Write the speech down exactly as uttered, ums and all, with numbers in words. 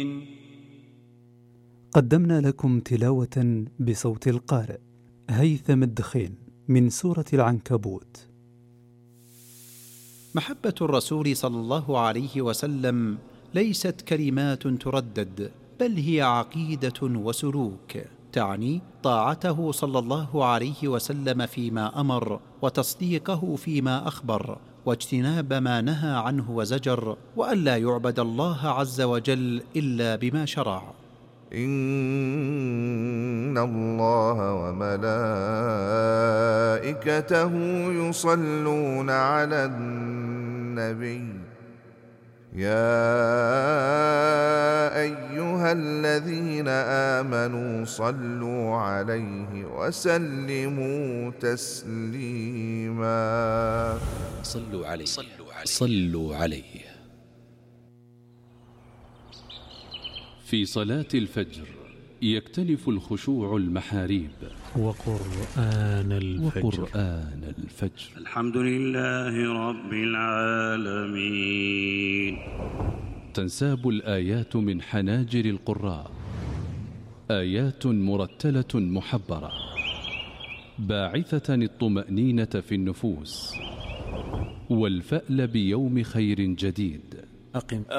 قدمنا لكم تلاوة بصوت القارئ هيثم الدخين من سورة العنكبوت. محبة الرسول صلى الله عليه وسلم ليست كلمات تردد، بل هي عقيدة وسلوك، تعني طاعته صلى الله عليه وسلم فيما أمر، وتصديقه فيما أخبر، واجتناب ما نهى عنه وزجر، وألا يعبد الله عز وجل إلا بما شرع. إن الله وملائكته يصلون على النبي يا أيها الذين آمنوا صلوا عليه وسلموا تسليما. صلوا عليه صلوا عليه, صلوا عليه. في صلاة الفجر يكتنف الخشوع المحاريب. وقرآن الفجر, وقرآن الفجر. الحمد لله رب العالمين. تنساب الآيات من حناجر القراء، آيات مرتلة محبرة باعثة الطمأنينة في النفوس والفأل بيوم خير جديد. أقم